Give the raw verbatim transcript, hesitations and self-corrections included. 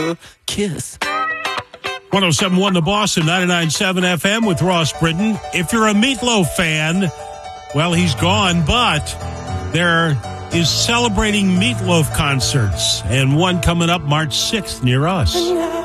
Kiss. one oh seven point one The Boss and ninety-nine point seven F M with Ross Britton. If you're a Meatloaf fan, well, he's gone, but there is celebrating Meatloaf concerts, and one coming up March sixth near us.